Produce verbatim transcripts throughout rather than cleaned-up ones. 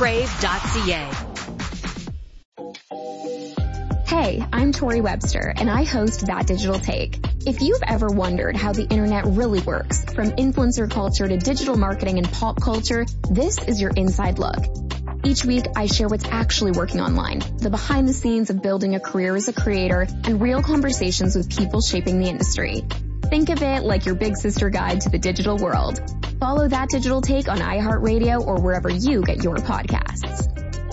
crave dot c a. Hey, I'm Tori Webster, and I host That Digital Take. If you've ever wondered how the internet really works, from influencer culture to digital marketing and pop culture, this is your inside look. Each week, I share what's actually working online, the behind the scenes of building a career as a creator, and real conversations with people shaping the industry. Think of it like your big sister guide to the digital world. Follow That Digital Take on iHeartRadio or wherever you get your podcasts.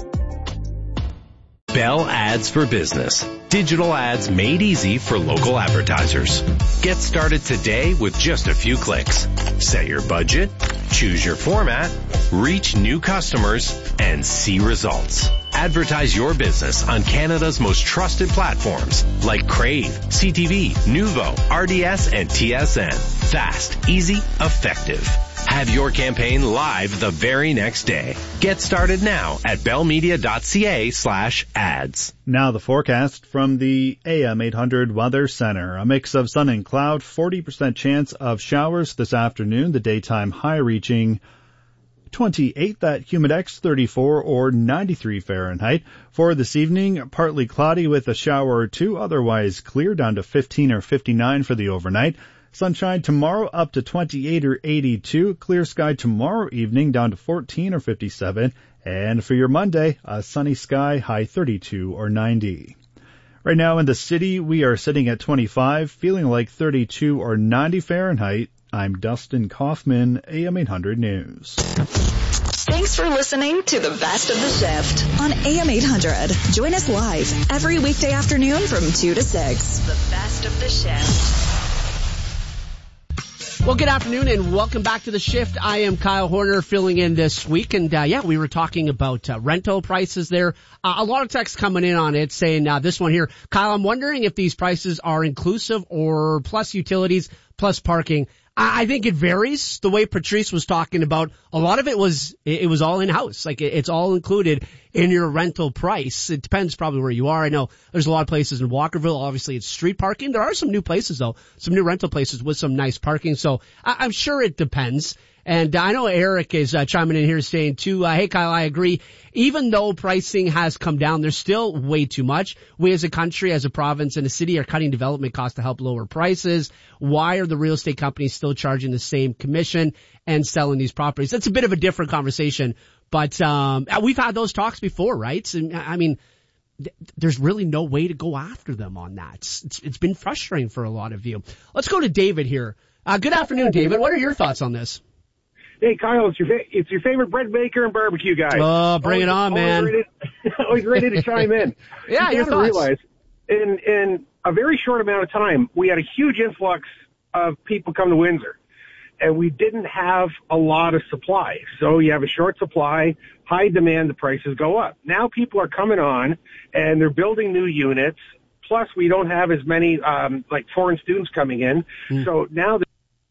Bell Ads for Business. Digital ads made easy for local advertisers. Get started today with just a few clicks. Set your budget, choose your format, reach new customers, and see results. Advertise your business on Canada's most trusted platforms like Crave, C T V, Nuvo, R D S, and T S N. Fast, easy, effective. Have your campaign live the very next day. Get started now at bellmedia.ca slash ads. Now the forecast from the A M eight hundred Weather Center. A mix of sun and cloud, forty percent chance of showers this afternoon. The daytime high reaching twenty-eight, that humidex thirty-four or ninety-three Fahrenheit. For this evening, partly cloudy with a shower or two, otherwise clear, down to fifteen or fifty-nine for the overnight. Sunshine tomorrow up to twenty-eight or eighty-two. Clear sky tomorrow evening down to fourteen or fifty-seven. And for your Monday, a sunny sky, high thirty-two or ninety. Right now in the city, we are sitting at twenty-five, feeling like thirty-two or ninety Fahrenheit. I'm Dustin Kaufman, A M eight hundred News. Thanks for listening to the Best of the Shift on A M eight hundred. Join us live every weekday afternoon from two to six. The Best of the Shift. Well, good afternoon and welcome back to The Shift. I am Kyle Horner filling in this week. And, uh, yeah, we were talking about uh, rental prices there. Uh, a lot of texts coming in on it saying, uh, this one here, Kyle, I'm wondering if these prices are inclusive or plus utilities, plus parking. I think it varies. The way Patrice was talking about, a lot of it was, it was all in-house. Like, it's all included in your rental price. It depends probably where you are. I know there's a lot of places in Walkerville. Obviously, it's street parking. There are some new places, though, some new rental places with some nice parking. So I'm sure it depends. And I know Eric is uh, chiming in here saying, too, uh, hey, Kyle, I agree. Even though pricing has come down, there's still way too much. We as a country, as a province, and a city are cutting development costs to help lower prices. Why are the real estate companies still charging the same commission and selling these properties? That's a bit of a different conversation. But um we've had those talks before, right? And, I mean, th- there's really no way to go after them on that. It's, it's, it's been frustrating for a lot of you. Let's go to David here. Uh, good afternoon, David. What are your thoughts on this? Hey, Kyle, it's your fa- it's your favorite bread maker and barbecue guy. Oh, bring always, it on, always man. Ready, always ready to chime in. Yeah, you your thoughts. Realize, in, in a very short amount of time, we had a huge influx of people come to Windsor, and we didn't have a lot of supply. So you have a short supply, high demand, the prices go up. Now people are coming on, and they're building new units. Plus, we don't have as many, um, like, foreign students coming in. Mm. So now...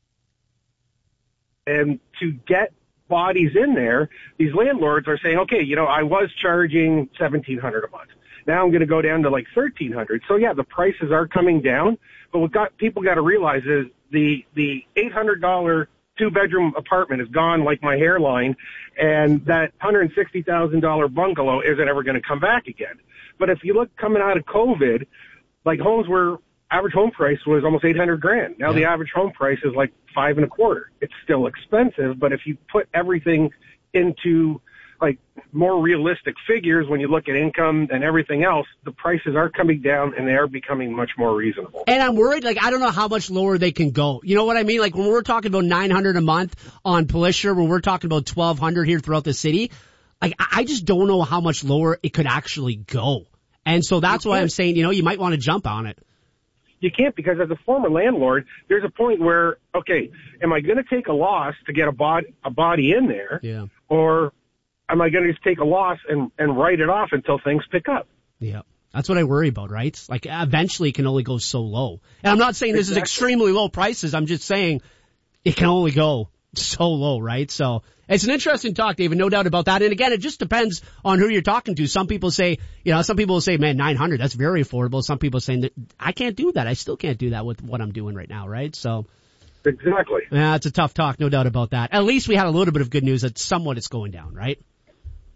And to get bodies in there, these landlords are saying, okay, you know, I was charging seventeen hundred dollars a month. Now I'm going to go down to like thirteen hundred dollars. So yeah, the prices are coming down. But what got people got to realize is the the eight hundred dollars two bedroom apartment is gone like my hairline, and that one hundred sixty thousand dollars bungalow isn't ever going to come back again. But if you look coming out of COVID, like homes were average home price was almost eight hundred grand. Now yeah. The average home price is like five and a quarter. It's still expensive, but if you put everything into like more realistic figures, when you look at income and everything else, the prices are coming down and they are becoming much more reasonable. And I'm worried, like, I don't know how much lower they can go. You know what I mean? Like, when we're talking about nine hundred a month on Pelisher, when we're talking about twelve hundred here throughout the city, like, I just don't know how much lower it could actually go. And so that's why I'm saying, you know, you might want to jump on it. You can't, because as a former landlord, there's a point where, okay, am I going to take a loss to get a body, a body in there? Yeah. Or am I going to just take a loss and, and write it off until things pick up? Yeah. That's what I worry about, right? Like, eventually it can only go so low. And I'm not saying this exactly. is extremely low prices. I'm just saying it can only go so low, right? So it's an interesting talk, David, no doubt about that. And again, it just depends on who you're talking to. Some people say, you know, some people will say, man, nine hundred, that's very affordable. Some people saying that I can't do that. I still can't do that with what I'm doing right now, right? So exactly. Yeah, it's a tough talk, no doubt about that. At least we had a little bit of good news that somewhat it's going down, right?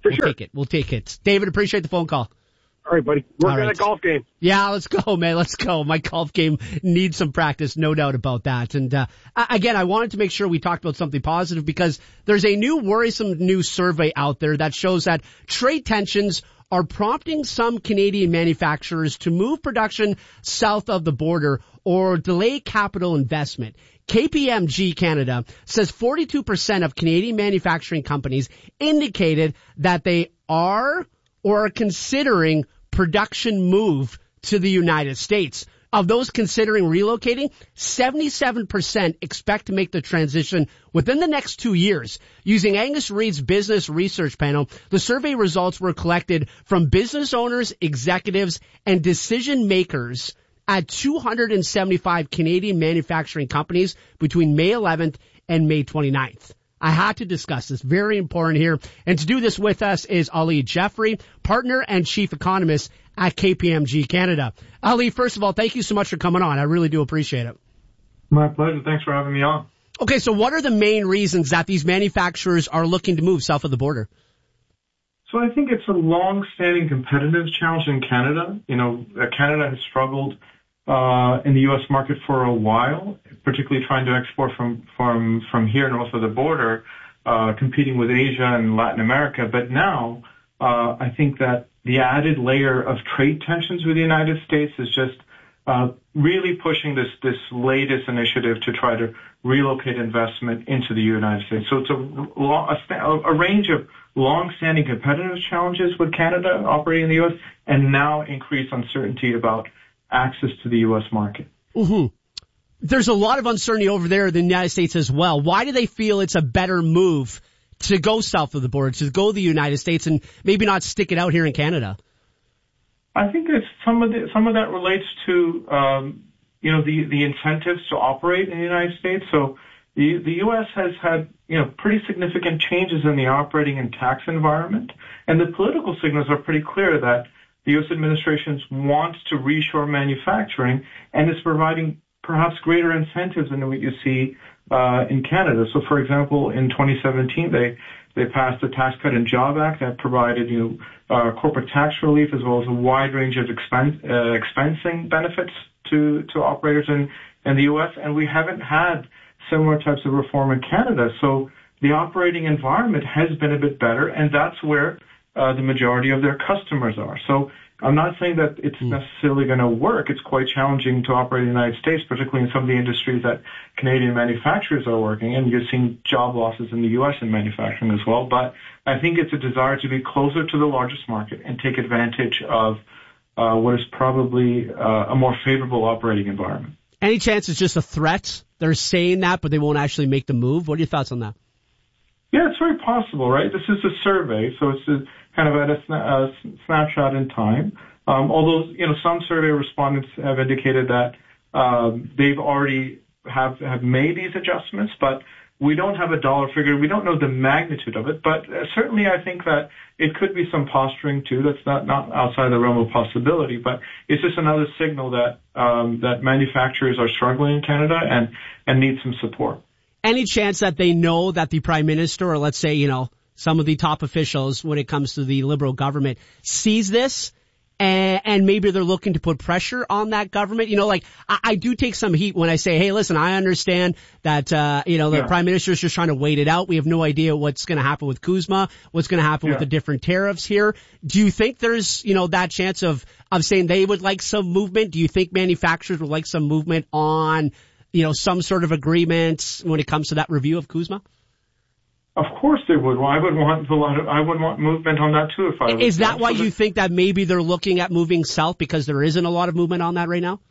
For we'll sure. take it. We'll take it. David, appreciate the phone call. All right, buddy. Work All on right. a golf game. Yeah, let's go, man. Let's go. My golf game needs some practice, no doubt about that. And uh, again, I wanted to make sure we talked about something positive because there's a new worrisome new survey out there that shows that trade tensions are prompting some Canadian manufacturers to move production south of the border or delay capital investment. K P M G Canada says forty-two percent of Canadian manufacturing companies indicated that they are or are considering production move to the United States. Of those considering relocating, seventy-seven percent expect to make the transition within the next two years. Using Angus Reid's business research panel, the survey results were collected from business owners, executives, and decision makers at two hundred seventy-five Canadian manufacturing companies between May eleventh and May twenty-ninth. I had to discuss this. Very important here. And to do this with us is Ali Jeffrey, partner and chief economist at K P M G Canada. Ali, first of all, thank you so much for coming on. I really do appreciate it. My pleasure. Thanks for having me on. Okay, so what are the main reasons that these manufacturers are looking to move south of the border? So I think it's a long-standing competitive challenge in Canada. You know, Canada has struggled uh in the U S market for a while, particularly trying to export from from from here north of the border, uh competing with Asia and Latin America. But now uh I think that the added layer of trade tensions with the United States is just uh really pushing this this latest initiative to try to relocate investment into the United States. So it's a a, a range of long-standing competitive challenges with Canada operating in the U S and now increased uncertainty about access to the U S market. Mm-hmm. There's a lot of uncertainty over there in the United States as well. Why do they feel it's a better move to go south of the border, to go to the United States and maybe not stick it out here in Canada? I think it's some of the, some of that relates to, um, you know, the, the incentives to operate in the United States. So the, the U S has had, you know, pretty significant changes in the operating and tax environment. And the political signals are pretty clear that the U S administration wants to reshore manufacturing and is providing perhaps greater incentives than what you see uh, in Canada. So, for example, in twenty seventeen, they they passed the Tax Cut and Job Act that provided you know, uh, corporate tax relief as well as a wide range of expense, uh, expensing benefits to to operators in in the U S. And we haven't had similar types of reform in Canada. So the operating environment has been a bit better, and that's where Uh, the majority of their customers are. So I'm not saying that it's mm. necessarily going to work. It's quite challenging to operate in the United States, particularly in some of the industries that Canadian manufacturers are working in. You're seeing job losses in the U S in manufacturing as well. But I think it's a desire to be closer to the largest market and take advantage of uh, what is probably uh, a more favorable operating environment. Any chance it's just a threat? They're saying that, but they won't actually make the move. What are your thoughts on that? Yeah, it's very possible, right? This is a survey, so it's a, kind of at a, sna- a snapshot in time. Um, although, you know, some survey respondents have indicated that um, they've already have have made these adjustments, but we don't have a dollar figure. We don't know the magnitude of it, but uh, certainly I think that it could be some posturing too. That's not, not outside the realm of possibility, but it's just another signal that um, that manufacturers are struggling in Canada and and need some support. Any chance that they know that the Prime Minister, or let's say, you know, some of the top officials when it comes to the Liberal government sees this and, and maybe they're looking to put pressure on that government? You know, like I, I do take some heat when I say, hey, listen, I understand that, uh, you know, the yeah. Prime Minister is just trying to wait it out. We have no idea what's going to happen with CUSMA, what's going to happen yeah. with the different tariffs here. Do you think there's, you know, that chance of, of saying they would like some movement? Do you think manufacturers would like some movement on, you know, some sort of agreement when it comes to that review of CUSMA? Of course they would. Well, I would want a lot of, I would want movement on that too if I was. Is that why you think that maybe they're looking at moving south because there isn't a lot of movement on that right now?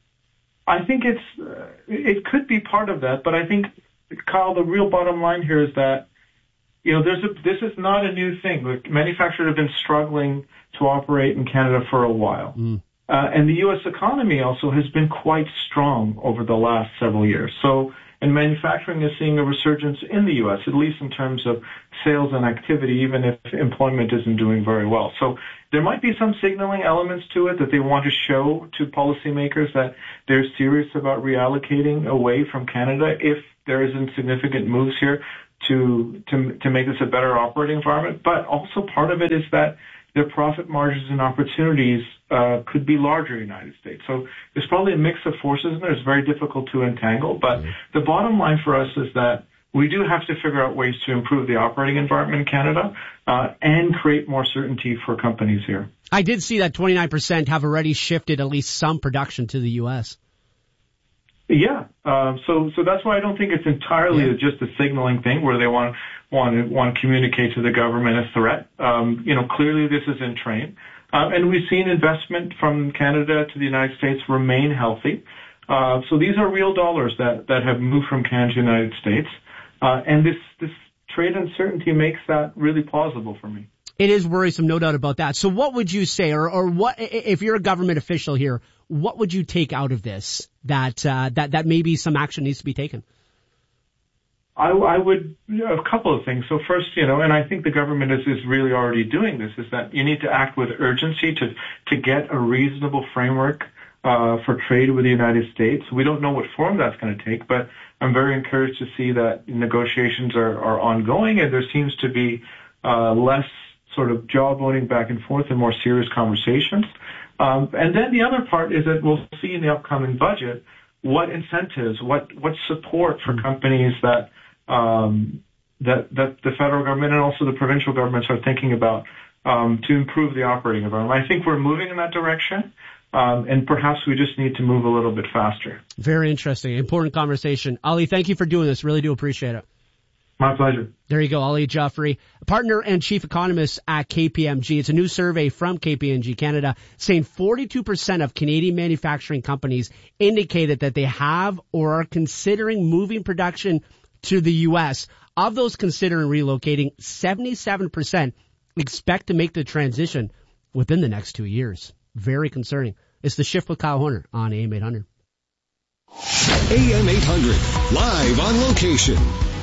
I think it's, uh, it could be part of that, but I think, Kyle, the real bottom line here is that, you know, there's a, this is not a new thing. Like, manufacturers have been struggling to operate in Canada for a while. Mm. Uh, and the U S economy also has been quite strong over the last several years. So, and manufacturing is seeing a resurgence in the U S, at least in terms of sales and activity, even if employment isn't doing very well. So there might be some signaling elements to it that they want to show to policymakers that they're serious about reallocating away from Canada if there isn't significant moves here. to to to make this a better operating environment. But also part of it is that their profit margins and opportunities uh, could be larger in the United States. So there's probably a mix of forces in there. It's very difficult to entangle. But mm-hmm. the bottom line for us is that we do have to figure out ways to improve the operating environment in Canada uh, and create more certainty for companies here. I did see that twenty-nine percent have already shifted at least some production to the U S. Yeah, uh, so so that's why I don't think it's entirely yeah. just a signaling thing where they want want to want to communicate to the government a threat. Um, you know, clearly this is in train, uh, and we've seen investment from Canada to the United States remain healthy. Uh, so these are real dollars that that have moved from Canada to the United States, uh, and this this trade uncertainty makes that really plausible for me. It is worrisome, no doubt about that. So what would you say, or, or what, if you're a government official here, what would you take out of this that, uh, that, that maybe some action needs to be taken? I, I would, you know, a couple of things. So first, you know, and I think the government is, is really already doing this, is that you need to act with urgency to, to get a reasonable framework, uh, for trade with the United States. We don't know what form that's going to take, but I'm very encouraged to see that negotiations are, are ongoing and there seems to be, uh, less sort of jawboning back and forth and more serious conversations. Um, and then the other part is that we'll see in the upcoming budget what incentives, what, what support for companies that, um, that, that the federal government and also the provincial governments are thinking about, um, to improve the operating environment. I think we're moving in that direction. Um, and perhaps we just need to move a little bit faster. Very interesting. Important conversation. Ali, thank you for doing this. Really do appreciate it. My pleasure. There you go, Ali Jaffrey, partner and chief economist at K P M G. It's a new survey from K P M G Canada saying forty-two percent of Canadian manufacturing companies indicated that they have or are considering moving production to the U S. Of those considering relocating, seventy-seven percent expect to make the transition within the next two years. Very concerning. It's The Shift with Kyle Horner on A M eight hundred. A M eight hundred, live on location.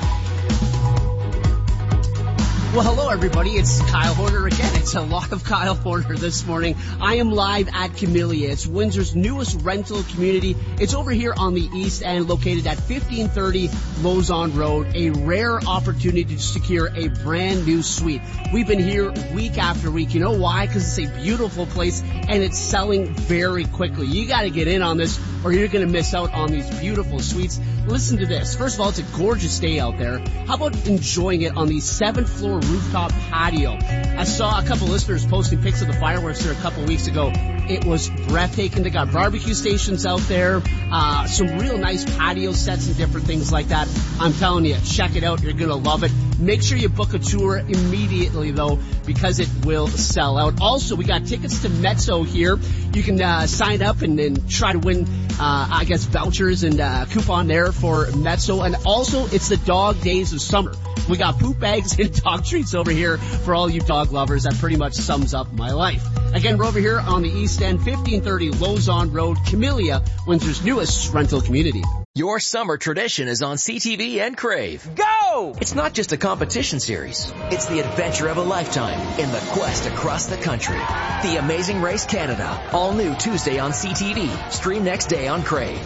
Well, hello, everybody. It's Kyle Horner again. It's a lot of Kyle Horner this morning. I am live at Camellia. It's Windsor's newest rental community. It's over here on the east end, located at fifteen thirty Lauson Road. A rare opportunity to secure a brand new suite. We've been here week after week. You know why? Because it's a beautiful place and it's selling very quickly. You got to get in on this or you're going to miss out on these beautiful suites. Listen to this. First of all, it's a gorgeous day out there. How about enjoying it on the seventh floor rooftop patio? I saw a couple listeners posting pics of the fireworks there a couple weeks ago. It was breathtaking. They got barbecue stations out there, uh, some real nice patio sets and different things like that. I'm telling you, check it out. You're going to love it. Make sure you book a tour immediately, though, because it will sell out. Also, we got tickets to Mezzo here. You can uh, sign up and, and try to win, uh, I guess, vouchers and uh, coupon there for Mezzo. And also, it's the dog days of summer. We got poop bags and dog treats over here for all you dog lovers. That pretty much sums up my life. Again, we're over here on the East End, fifteen thirty Lauson Road, Camellia, Windsor's newest rental community. Your summer tradition is on C T V and Crave. Go! It's not just a competition series. It's the adventure of a lifetime in the quest across the country. The Amazing Race Canada. All new Tuesday on C T V. Stream next day on Crave.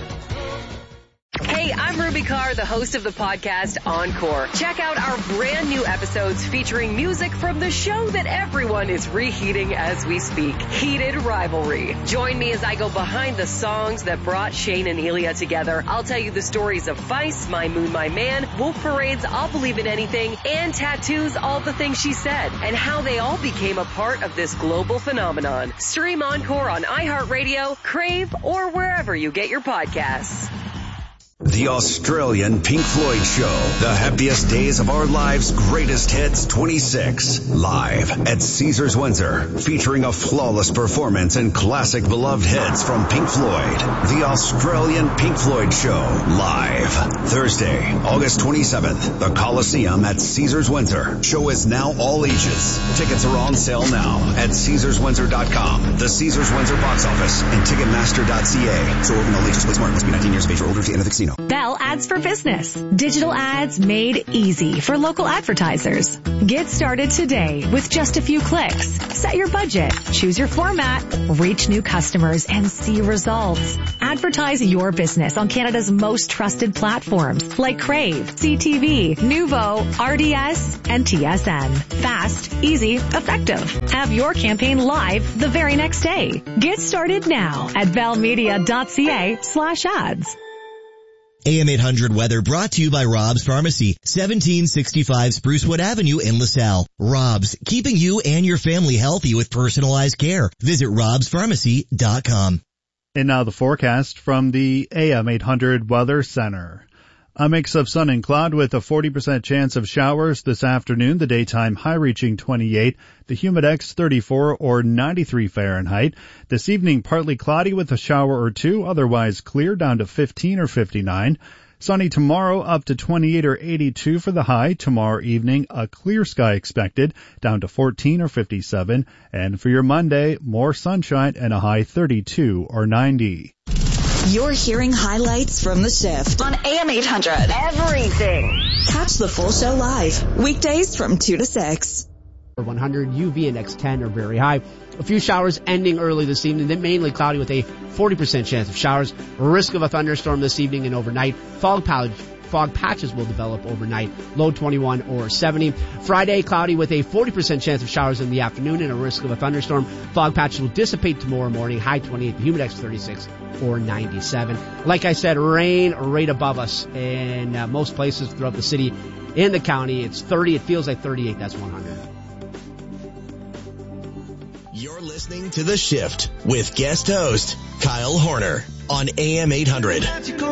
Hey, I'm Ruby Carr, the host of the podcast Encore. Check out our brand new episodes featuring music from the show that everyone is reheating as we speak, Heated Rivalry. Join me as I go behind the songs that brought Shane and Elia together. I'll tell you the stories of Vice, My Moon, My Man, Wolf Parade's I'll Believe in Anything, and Tattoo's All the Things She Said, and how they all became a part of this global phenomenon. Stream Encore on iHeartRadio, Crave, or wherever you get your podcasts. The Australian Pink Floyd Show. The happiest days of our lives' greatest hits twenty-six. Live at Caesars Windsor. Featuring a flawless performance and classic beloved hits from Pink Floyd. The Australian Pink Floyd Show. Live. Thursday, August twenty-seventh. The Coliseum at Caesars Windsor. Show is now all ages. Tickets are on sale now at Caesars Windsor dot com. The Caesars Windsor box office and Ticketmaster dot c a. So open all ages. Play smart. Must be nineteen years of age or older to enter the casino. Bell Ads for Business. Digital ads made easy for local advertisers. Get started today with just a few clicks. Set your budget, choose your format, reach new customers, and see results. Advertise your business on Canada's most trusted platforms like Crave, C T V, Nuvo, R D S, and T S N. Fast, easy, effective. Have your campaign live the very next day. Get started now at bellmedia.ca slash ads. A M eight hundred weather brought to you by Rob's Pharmacy, seventeen sixty-five Sprucewood Avenue in LaSalle. Rob's, keeping you and your family healthy with personalized care. Visit robs pharmacy dot com. And now the forecast from the A M eight hundred Weather Center. A mix of sun and cloud with a forty percent chance of showers this afternoon, the daytime high reaching twenty-eight, the humidex thirty-four or ninety-three Fahrenheit. This evening partly cloudy with a shower or two, otherwise clear down to fifteen or fifty-nine. Sunny tomorrow up to twenty-eight or eighty-two for the high. Tomorrow evening a clear sky expected down to fourteen or fifty-seven. And for your Monday, more sunshine and a high thirty-two or ninety. You're hearing highlights from the shift on A M eight hundred. Everything. Catch the full show live weekdays from two to six. one hundred U V index ten are very high. A few showers ending early this evening, then mainly cloudy with a forty percent chance of showers. Risk of a thunderstorm this evening and overnight. Fog patch, fog patches will develop overnight. Low twenty-one or seventy. Friday, cloudy with a forty percent chance of showers in the afternoon and a risk of a thunderstorm. Fog patches will dissipate tomorrow morning. High twenty-eight, the humidex thirty-six or ninety-seven. Like I said, rain right above us in uh, most places throughout the city. In the county, it's thirty. It feels like thirty-eight. That's one hundred. You're listening to The Shift with guest host Kyle Horner on A M eight hundred.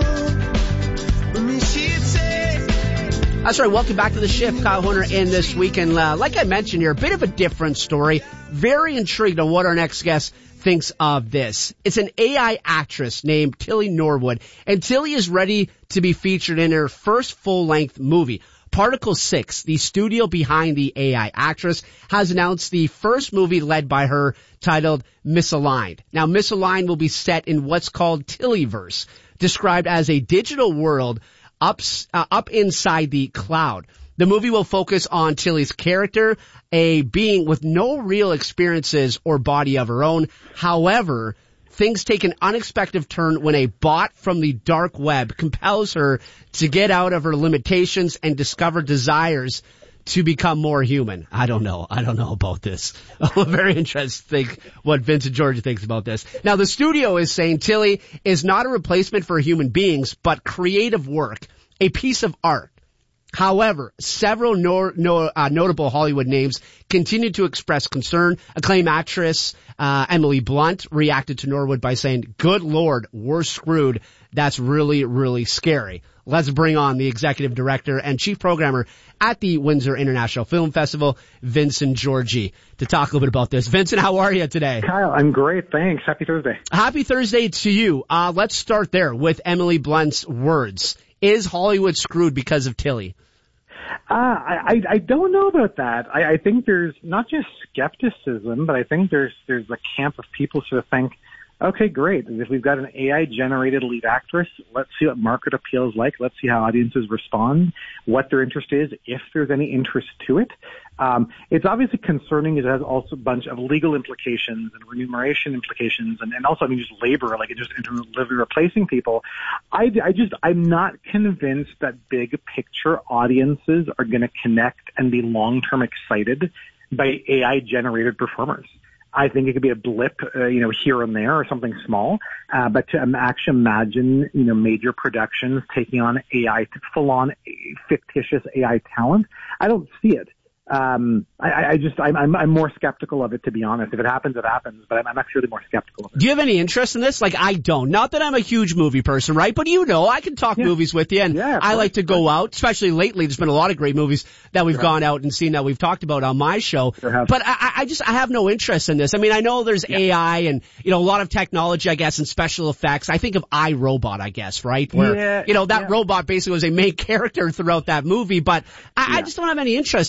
That's right. Welcome back to The Shift. Kyle Horner in this week. And uh, like I mentioned here, a bit of a different story. Very intrigued on what our next guest thinks of this. It's an A I actress named Tilly Norwood. And Tilly is ready to be featured in her first full-length movie. Particle six, the studio behind the A I actress, has announced the first movie led by her titled Misaligned. Now, Misaligned will be set in what's called Tillyverse, described as a digital world up, uh, up inside the cloud. The movie will focus on Tilly's character, a being with no real experiences or body of her own. However, things take an unexpected turn when a bot from the dark web compels her to get out of her limitations and discover desires to become more human. I don't know. I don't know about this. I'm very interested to think what Vincent Georgia thinks about this. Now, the studio is saying Tilly is not a replacement for human beings, but creative work, a piece of art. However, several no, no, uh, notable Hollywood names continue to express concern. Acclaimed actress uh, Emily Blunt reacted to Norwood by saying, "Good Lord, we're screwed. That's really, really scary." Let's bring on the executive director and chief programmer at the Windsor International Film Festival, Vincent Georgi, to talk a little bit about this. Vincent, how are you today? Kyle, I'm great. Thanks. Happy Thursday. Happy Thursday to you. Uh, let's start there with Emily Blunt's words. Is Hollywood screwed because of Tilly? Uh, I, I don't know about that. I, I think there's not just skepticism, but I think there's there's a camp of people who think, okay, great. If we've got an A I-generated lead actress, let's see what market appeal is like. Let's see how audiences respond, what their interest is, if there's any interest to it. Um, it's obviously concerning. It has also a bunch of legal implications and remuneration implications, and, and also, I mean, just labor, like just in terms of living, replacing people. I, I just, I'm not convinced that big picture audiences are going to connect and be long-term excited by A I-generated performers. I think it could be a blip, uh, you know, here and there or something small. Uh, but to um, actually imagine, you know, major productions taking on A I, full-on fictitious A I talent, I don't see it. Um, I, I just, I'm, I'm, I'm more skeptical of it, to be honest. If it happens, it happens, but I'm, I'm actually really more skeptical of it. Do you have any interest in this? Like, I don't. Not that I'm a huge movie person, right? But you know, I can talk yeah. movies with you, and yeah, I like to go out, especially lately. There's been a lot of great movies that we've sure. gone out and seen that we've talked about on my show. Sure but I, I just, I have no interest in this. I mean, I know there's yeah. A I and, you know, a lot of technology, I guess, and special effects. I think of iRobot, I guess, right? Where, yeah, you know, that yeah. robot basically was a main character throughout that movie, but I, yeah. I just don't have any interest in this. What about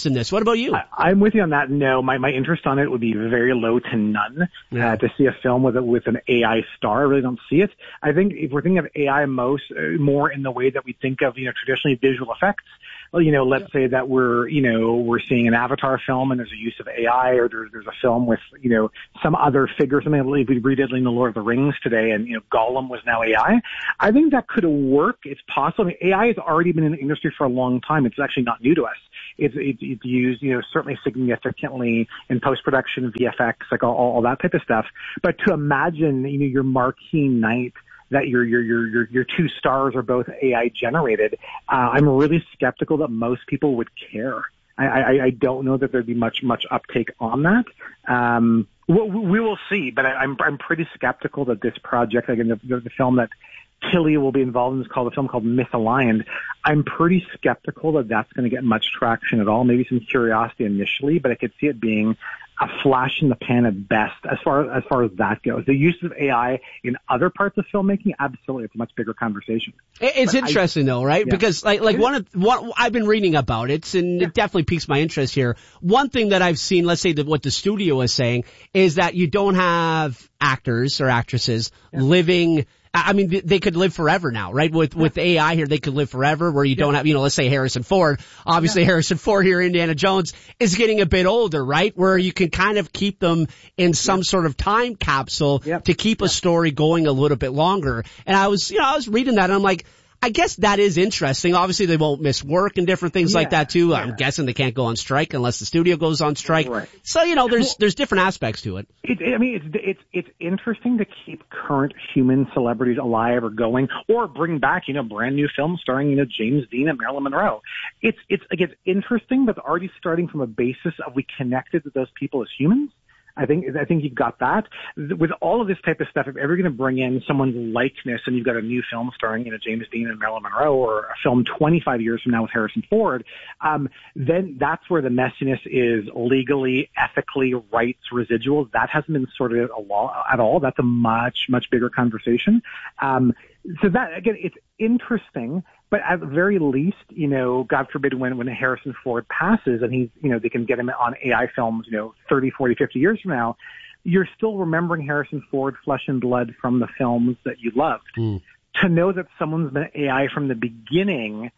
about you? I, I'm with you on that. No, my, my interest on it would be very low to none. Yeah. Uh, to see a film with a, with an A I star, I really don't see it. I think if we're thinking of A I most uh, more in the way that we think of, you know, traditionally visual effects. Well, you know, let's yeah. say that we're, you know, we're seeing an Avatar film and there's a use of A I, or there's, there's a film with, you know, some other figure, something like we redid The Lord of the Rings today, and, you know, Gollum was now A I. I think that could work. It's possible. I mean, A I has already been in the industry for a long time. It's actually not new to us. It's, it's, it's used, you know, certainly significantly in post-production, V F X, like all, all that type of stuff. But to imagine, you know, your marquee night, that your your your your your two stars are both A I generated, uh, I'm really skeptical that most people would care. I, I, I don't know that there'd be much much uptake on that. Um, we, we will see, but I, I'm I'm pretty skeptical that this project, like in the, the, the film that Tilly will be involved in, is called a film called Misaligned. I'm pretty skeptical that that's going to get much traction at all. Maybe some curiosity initially, but I could see it being a flash in the pan at best as far as far as that goes. The use of A I in other parts of filmmaking, absolutely, it's a much bigger conversation. It's but interesting I, though, right? Yeah. Because like like one of what I've been reading about it, and yeah. it definitely piques my interest here. One thing that I've seen, let's say that what the studio is saying, is that you don't have actors or actresses yeah. living. I mean, they could live forever now, right? With with A I here, they could live forever, where you yeah. don't have, you know, let's say Harrison Ford. Obviously, yeah. Harrison Ford here, Indiana Jones, is getting a bit older, right? Where you can kind of keep them in some yeah. sort of time capsule yeah. to keep yeah. a story going a little bit longer. And I was, you know, I was reading that, and I'm like, I guess that is interesting. Obviously, they won't miss work and different things yeah, like that too. Yeah. I'm guessing they can't go on strike unless the studio goes on strike. Right. So, you know, there's well, there's different aspects to it. it. I mean, it's it's it's interesting to keep current human celebrities alive or going, or bring back, you know, brand new films starring, you know, James Dean and Marilyn Monroe. It's it's like it's interesting, but already starting from a basis of we connected with those people as humans. I think I think you've got that. With all of this type of stuff, if ever you're going to bring in someone's likeness and you've got a new film starring, you know, James Dean and Marilyn Monroe, or a film twenty-five years from now with Harrison Ford, um, then that's where the messiness is legally, ethically, rights, residuals. That hasn't been sorted out at all. That's a much, much bigger conversation. Um, so that, again, it's interesting. But at the very least, you know, God forbid when, when Harrison Ford passes and he's, you know, they can get him on A I films, you know, thirty, forty, fifty years from now, you're still remembering Harrison Ford, flesh and blood, from the films that you loved. Mm. To know that someone's been A I from the beginning,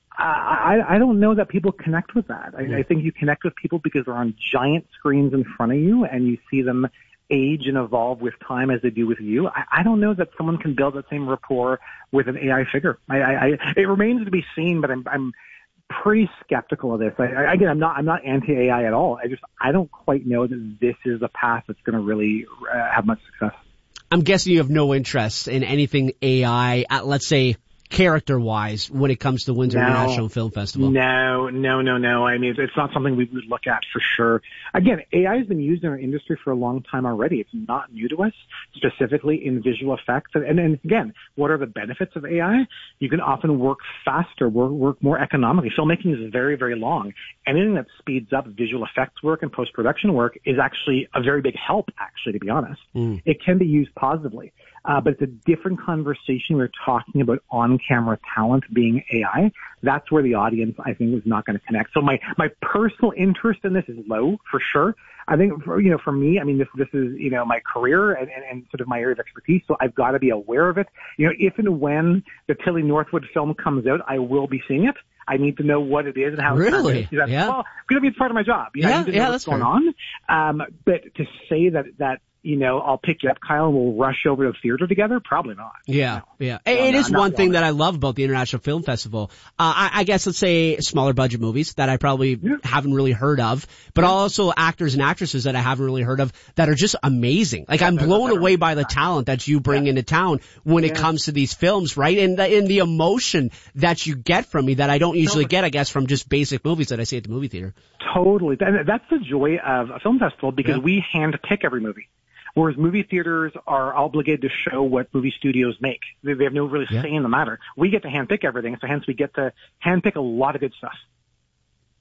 I, I don't know that people connect with that. I, mm. I think you connect with people because they're on giant screens in front of you and you see them age and evolve with time as they do with you. I, I don't know that someone can build that same rapport with an A I figure. I, I, I it remains to be seen, but I'm, I'm pretty skeptical of this. I, I, again, I'm not, I'm not anti-A I at all. I just, I don't quite know that this is a path that's going to really uh, have much success. I'm guessing you have no interest in anything A I at, let's say, character-wise, when it comes to Windsor no, International Film Festival? No, no, no, no. I mean, it's not something we would look at for sure. Again, A I has been used in our industry for a long time already. It's not new to us, specifically in visual effects. And then again, what are the benefits of A I? You can often work faster, work, work more economically. Filmmaking is very, very long. Anything that speeds up visual effects work and post-production work is actually a very big help, actually, to be honest. Mm. It can be used positively. Uh, but it's a different conversation. We're talking about on-camera talent being A I. That's where the audience, I think, is not going to connect. So my, my personal interest in this is low, for sure. I think, for, you know, for me, I mean, this, this is, you know, my career and, and, and sort of my area of expertise. So I've got to be aware of it. You know, if and when the Tilly Northwood film comes out, I will be seeing it. I need to know what it is and how really? it's Really? Yeah. Well, because I mean, it's part of my job. You know, yeah, I need to yeah, know that's what's going fair. on. Um, but to say that, that, you know, I'll pick you up, Kyle, and we'll rush over to the theater together? Probably not. Yeah, no. yeah. It, no, it no, is one thing that I love about the International Film Festival. Uh, I, I guess let's say smaller budget movies that I probably yeah. haven't really heard of, but yeah. also actors and actresses that I haven't really heard of that are just amazing. Like, I'm blown away by the talent that you bring yeah. into town when yeah. it comes to these films, right? And the, and the emotion that you get from me that I don't usually get, I guess, from just basic movies that I see at the movie theater. Totally. And that's the joy of a film festival, because yeah. we hand pick every movie. Whereas movie theaters are obligated to show what movie studios make. They, they have no really yeah. say in the matter. We get to handpick everything, so hence we get to handpick a lot of good stuff.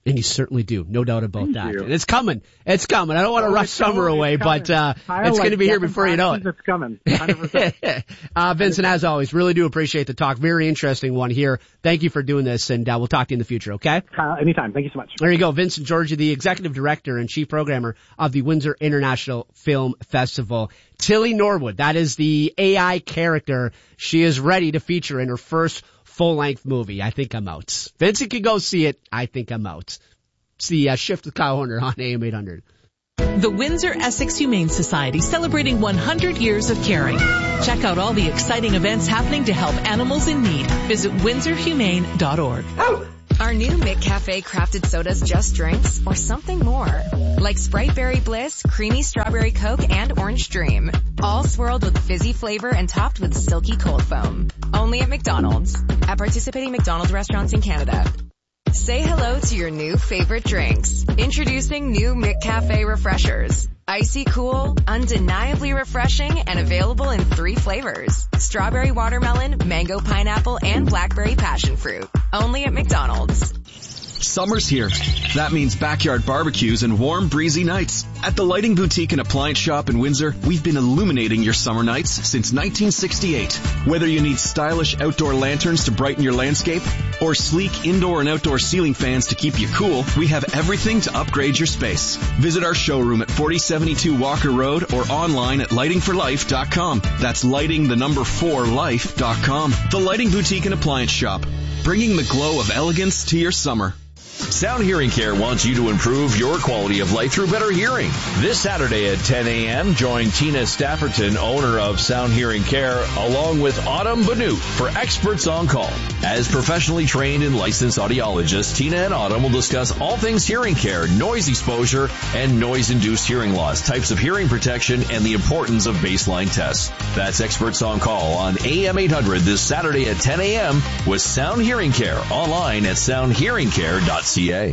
And you certainly do. No doubt about Thank that. you. And it's coming. It's coming. I don't want to Oh, rush it's summer coming. away, It's but uh, coming. it's like going to be here Devin before you know it. It's coming. one hundred percent. uh, Vincent, as always, really do appreciate the talk. Very interesting one here. Thank you for doing this, and uh, we'll talk to you in the future, okay? Kyle, anytime. Thank you so much. There you go. Vincent Georgie, the executive director and chief programmer of the Windsor International Film Festival. Tilly Norwood, that is the A I character she is ready to feature in her first full-length movie. I think I'm out. Vincent can go see it. I think I'm out. It's the uh, Shift with Kyle Horner on A M eight hundred. The Windsor Essex Humane Society, celebrating one hundred years of caring. Check out all the exciting events happening to help animals in need. Visit windsor humane dot org. Are new McCafe crafted sodas just drinks or something more? Like Sprite Berry Bliss, Creamy Strawberry Coke, and Orange Dream. All swirled with fizzy flavor and topped with silky cold foam. Only at McDonald's. At participating McDonald's restaurants in Canada. Say hello to your new favorite drinks. Introducing new McCafe Refreshers. Icy cool, undeniably refreshing, and available in three flavors. Strawberry watermelon, mango pineapple, and blackberry passion fruit. Only at McDonald's. Summer's here. That means backyard barbecues and warm, breezy nights. At the Lighting Boutique and Appliance Shop in Windsor, we've been illuminating your summer nights since nineteen sixty-eight. Whether you need stylish outdoor lanterns to brighten your landscape or sleek indoor and outdoor ceiling fans to keep you cool, we have everything to upgrade your space. Visit our showroom at forty seventy-two Walker Road or online at lighting for life dot com. That's lighting the number four life dot com. The Lighting Boutique and Appliance Shop, bringing the glow of elegance to your summer. Sound Hearing Care wants you to improve your quality of life through better hearing. This Saturday at ten a.m., join Tina Stafferton, owner of Sound Hearing Care, along with Autumn Banut for Experts on Call. As professionally trained and licensed audiologists, Tina and Autumn will discuss all things hearing care, noise exposure, and noise-induced hearing loss, types of hearing protection, and the importance of baseline tests. That's Experts on Call on A M eight hundred this Saturday at ten a.m. with Sound Hearing Care, online at sound hearing care dot c a.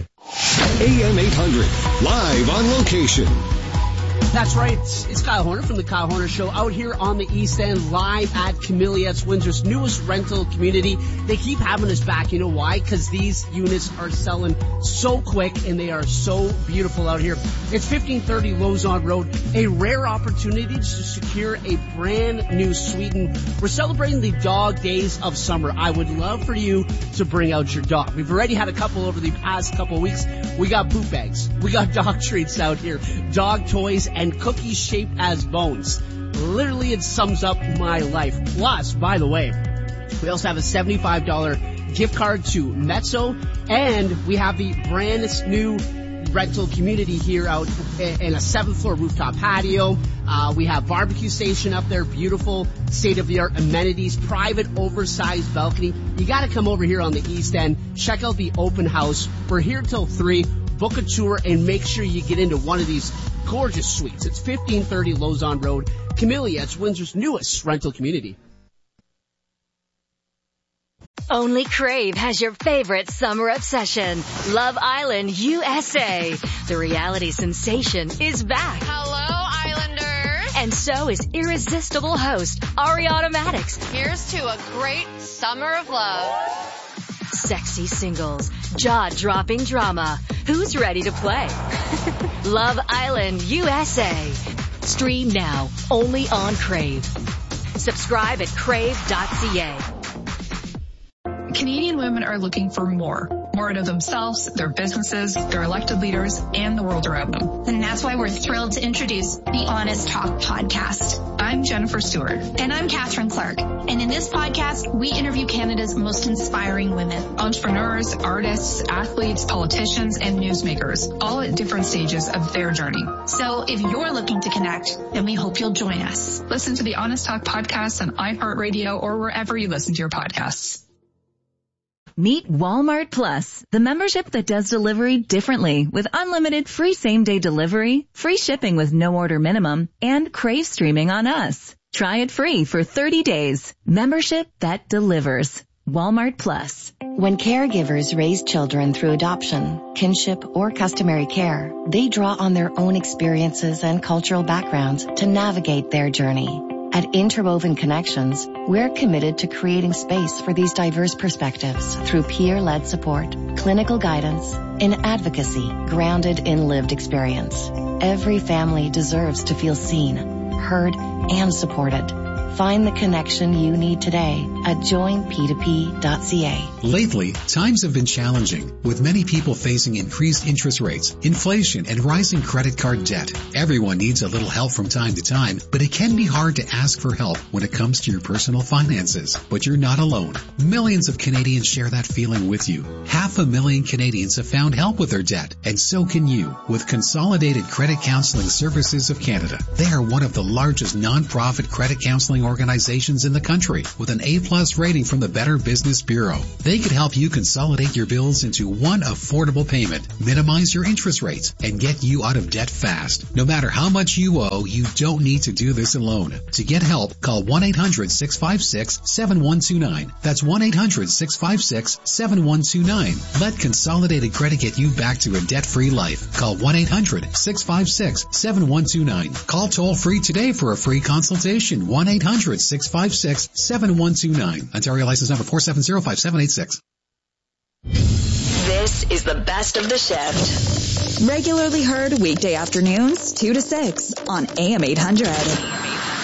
A M eight hundred, live on location. That's right. It's, it's Kyle Horner from the Kyle Horner Show out here on the East End, live at Camellia's, Windsor's newest rental community. They keep having us back. You know why? Because these units are selling so quick and they are so beautiful out here. It's fifteen thirty Lozon Road, a rare opportunity to secure a brand new suite. And we're celebrating the dog days of summer. I would love for you to bring out your dog. We've already had a couple over the past couple of weeks. We got poop bags. We got dog treats out here, dog toys, and cookies shaped as bones. Literally, it sums up my life. Plus, by the way, we also have a seventy-five dollars gift card to Mezzo, and we have the brand new rental community here out in a seventh floor rooftop patio. Uh, we have barbecue station up there, beautiful state-of-the-art amenities, private oversized balcony. You got to come over here on the East End. Check out the open house. We're here till three. Book a tour and make sure you get into one of these gorgeous suites. It's fifteen thirty Lozon Road, Camellia. It's Windsor's newest rental community. Only Crave has your favorite summer obsession, Love Island U S A. The reality sensation is back. Hello, Islanders. And so is irresistible host Ariana Maddox. Here's to a great summer of love. Sexy singles, jaw-dropping drama. Who's ready to play? Love Island U S A. Stream now, only on Crave. Subscribe at crave dot c a. Canadian women are looking for more. More out of themselves, their businesses, their elected leaders, and the world around them. And that's why we're thrilled to introduce the Honest Talk podcast. I'm Jennifer Stewart. And I'm Catherine Clark. And in this podcast, we interview Canada's most inspiring women. Entrepreneurs, artists, athletes, politicians, and newsmakers, all at different stages of their journey. So if you're looking to connect, then we hope you'll join us. Listen to the Honest Talk podcast on iHeartRadio or wherever you listen to your podcasts. Meet Walmart Plus, the membership that does delivery differently with unlimited free same-day delivery, free shipping with no order minimum, and Crave streaming on us. Try it free for thirty days. Membership that delivers. Walmart Plus. When caregivers raise children through adoption, kinship, or customary care, they draw on their own experiences and cultural backgrounds to navigate their journey. At Interwoven Connections, we're committed to creating space for these diverse perspectives through peer-led support, clinical guidance, in advocacy grounded in lived experience. Every family deserves to feel seen, heard, and supported. Find the connection you need today at join p two p dot c a. Lately, times have been challenging, with many people facing increased interest rates, inflation, and rising credit card debt. Everyone needs a little help from time to time, but it can be hard to ask for help when it comes to your personal finances. But you're not alone. Millions of Canadians share that feeling with you. Half a million Canadians have found help with their debt, and so can you with Consolidated Credit Counseling Services of Canada. They are one of the largest non-profit credit counseling organizations in the country with an A-plus rating from the Better Business Bureau. They could help you consolidate your bills into one affordable payment, minimize your interest rates, and get you out of debt fast. No matter how much you owe, you don't need to do this alone. To get help, call one eight hundred six five six seven one two nine. That's one eight hundred six five six seven one two nine. Let Consolidated Credit get you back to a debt-free life. Call one eight hundred six five six seven one two nine. Call toll-free today for a free consultation. one eight hundred six five six seven one two nine. Ontario license number four seven zero five seven eight six. This is the best of the shift. Regularly heard weekday afternoons, two to six on A M eight hundred.